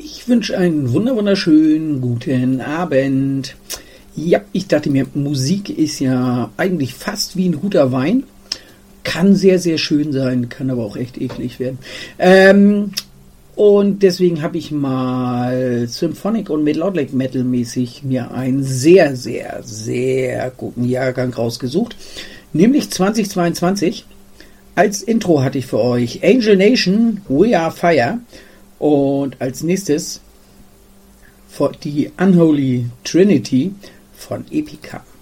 Ich wünsche einen wunderschönen guten Abend. Ja, ich dachte mir, Musik ist ja eigentlich fast wie ein guter Wein. Kann sehr, sehr schön sein, kann aber auch echt eklig werden. Und deswegen habe ich mal Symphonic und Melodic Metal mäßig mir einen sehr, sehr, sehr guten Jahrgang rausgesucht. Nämlich 2022. Als Intro hatte ich für euch Angel We Are Fire. Und als nächstes die Unholy Trinity von Epica.